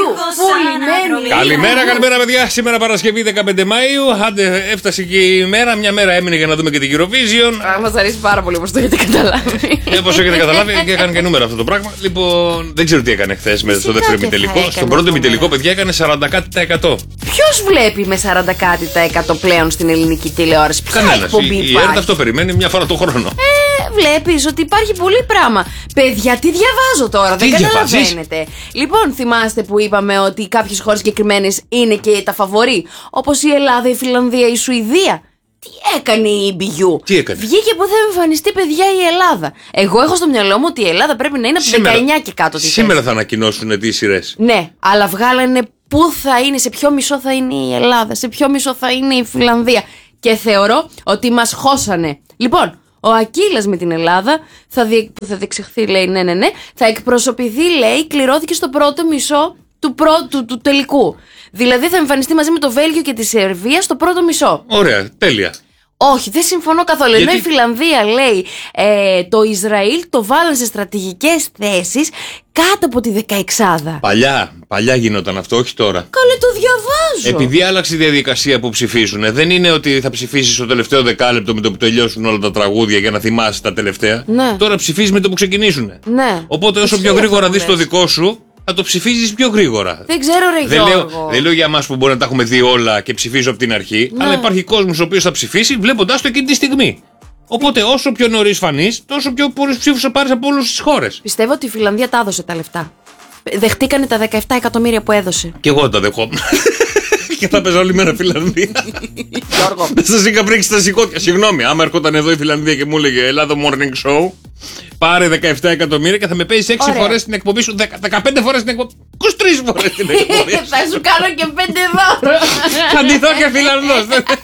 Πουλημένη. Καλημέρα, παιδιά. Σήμερα Παρασκευή 15 Μαΐου. Άντε, έφτασε και η μέρα. Μια μέρα έμεινε για να δούμε και την Eurovision. Μας αρέσει πάρα πολύ όπως το έχετε καταλάβει. Όπως έχετε καταλάβει, και έκανε και νούμερα αυτό το πράγμα. Λοιπόν, δεν ξέρω τι έκανε χθες στο δεύτερο ημιτελικό. Στον πρώτο ημιτελικό, παιδιά, έκανε 40 κάτι τα 100. Ποιος βλέπει με 40 κάτι τα 100 πλέον στην ελληνική τηλεόραση? Κανένας. Η ΕΡΤ αυτό περιμένει μια φορά το χρόνο. Βλέπεις ότι υπάρχει πολύ πράγμα. Παιδιά, τι διαβάζω τώρα, δεν καταλαβαίνετε. Λοιπόν, θυμάστε που είπαμε ότι κάποιες χώρες συγκεκριμένες είναι και τα φαβορί, όπως η Ελλάδα, η Φιλανδία, η Σουηδία. Τι έκανε η EBU? Τι έκανε? Βγήκε που θα εμφανιστεί, παιδιά, η Ελλάδα. Εγώ έχω στο μυαλό μου ότι η Ελλάδα πρέπει να είναι από το 19 και κάτω. Σήμερα θα ανακοινώσουν τις σειρές. Ναι, αλλά βγάλανε πού θα είναι, σε ποιο μισό θα είναι η Ελλάδα, σε ποιο μισό θα είναι η Φιλανδία. Και θεωρώ ότι μας χώσανε. Λοιπόν, ο Ακύλας με την Ελλάδα που θα διεξαχθεί, λέει, ναι, θα εκπροσωπηθεί, λέει, κληρώθηκε στο πρώτο μισό του τελικού. Δηλαδή θα εμφανιστεί μαζί με το Βέλγιο και τη Σερβία στο πρώτο μισό. Ωραία, τέλεια. Όχι, δεν συμφωνώ καθόλου. Ενώ η Φιλανδία, λέει, το Ισραήλ το βάλαν σε στρατηγικές θέσεις κάτω από τη 16άδα. Παλιά γινόταν αυτό, όχι τώρα. Καλέ, το διαβάζω. Επειδή άλλαξε η διαδικασία που ψηφίζουν, δεν είναι ότι θα ψηφίσεις το τελευταίο δεκάλεπτο με το που τελειώσουν όλα τα τραγούδια για να θυμάσαι τα τελευταία. Ναι. Τώρα ψηφίζεις με το που ξεκινήσουν. Ναι. Οπότε όσο πιο γρήγορα δεις το δικό σου, θα το ψηφίζεις πιο γρήγορα. Δεν ξέρω, ρε Γιώργο. Δεν λέω για εμάς που μπορεί να τα έχουμε δει όλα και ψηφίζω από την αρχή, αλλά υπάρχει κόσμος ο οποίος θα ψηφίσει βλέποντάς το εκείνη τη στιγμή. Οπότε όσο πιο νωρίς φανείς, τόσο πιο πολλούς ψήφους θα πάρεις από όλες τις χώρες. Πιστεύω ότι η Φιλανδία τα έδωσε τα λεφτά. Δεχτήκανε τα 17 εκατομμύρια που έδωσε. Και εγώ τα δεχόμουν. Και θα παίζα όλη μέρα Φιλανδία. Γιώργο. Δεν σας είχα πρίξει τα σηκώτια. Συγγνώμη, άμα έρχονταν εδώ η Φιλανδία και μου έλεγε Ελλάδα Morning Show, πάρε 17 εκατομμύρια και θα με παίζεις 6 φορές την εκπομπή σου, 15 φορές την εκπομπή. 23 φορές την εκπομπή. Θα σου κάνω και 5 δώρο. Θα ντυθώ και Φιλανδός.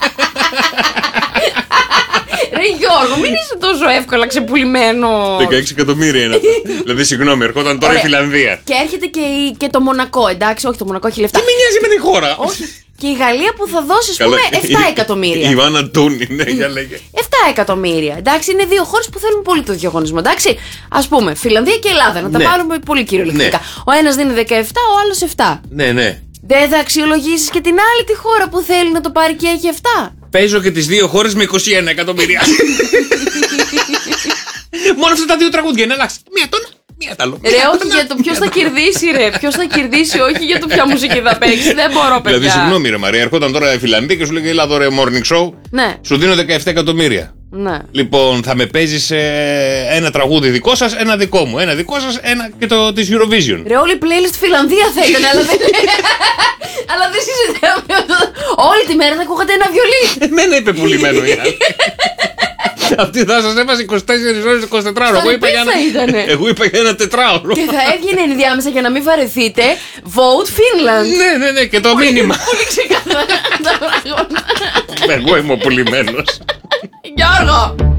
Ρε Γιώργο, μην είσαι τόσο εύκολα ξεπουλημένο. 16 εκατομμύρια είναι αυτό. Δηλαδή, συγγνώμη, ερχόταν τώρα η Φιλανδία. Και έρχεται και το Μονακό, εντάξει, όχι το Μονακό έχει λεφτά. Τι με νοιάζει με τη χώρα. Όχι. Και η Γαλλία που θα δώσει, ας πούμε, 7 εκατομμύρια. Η Ιβάνα Τούνη, ναι, για λέγε. 7 εκατομμύρια. Εντάξει, είναι δύο χώρες που θέλουν πολύ το διαγωνισμό. Εντάξει, ας πούμε, Φιλανδία και Ελλάδα, να τα πάρουμε πολύ κυριολεκτικά. Ο ένας δίνει 17, ο άλλος 7. Ναι. Δεν θα αξιολογήσεις και την άλλη τη χώρα που θέλει να το πάρει και έχει 7. Παίζω και τις δύο χώρες με 21 εκατομμύρια. Μόνο αυτά τα δύο τραγούδια είναι, αλλάξει. Μία τον, μία τα άλλο. Ρε, όχι για το ποιος θα κερδίσει, ρε. Ποιος θα κερδίσει, όχι για το ποια μουσική θα παίξει. Δεν μπορώ, παιδιά. Δηλαδή, συγγνώμη, ρε Μαρία, ερχόταν τώρα η Φιλανδία και σου λέγε Ελά, ρε Morning Show. Ναι. Σου δίνω 17 εκατομμύρια. Ναι. Λοιπόν, θα με παίζεις ένα τραγούδι δικό σας, ένα δικό μου. Ένα δικό σας, ένα και το της Eurovision. Ρε, όλη η playlist Φιλανδία θα ήταν, αλλά δεν. Αλλά δεν συζητάμε. Όλη τη μέρα θα ακούγατε ένα βιολί. Εμένα είπε πουλημένο η άλλη. Αυτή θα σας έβαζε 24 ώρες, 24 ώρες. Εγώ είπα για ένα τετράωρο. Και θα έβγαινε ενδιάμεσα για να μην βαρεθείτε. Vote Finland. Ναι, και το μήνυμα. Πολύ ξεκάθαρα τα πράγματα. Εγώ είμαι ο πουλημένος. Γιώργο!